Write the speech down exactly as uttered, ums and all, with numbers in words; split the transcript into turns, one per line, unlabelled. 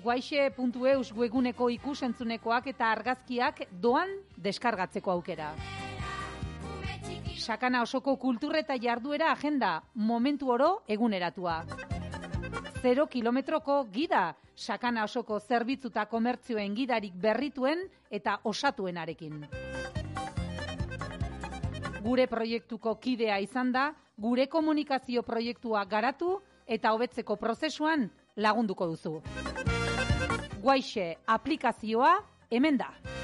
guaixe puntu eus webguneko ikus-entzunekoak eta argazkiak doan deskargatzeko aukera. Sakana osoko kultur eta jarduera agenda, momentu oro eguneratua. Zero kilometroko gida, Sakana osoko zerbitzu eta komertzioen gidarik berrituen eta osatuenarekin. Gure proiektuko kidea izan da, gure komunikazio proiektua garatu eta hobetzeko prozesuan lagunduko duzu. Guaixe aplikazioa hemen da.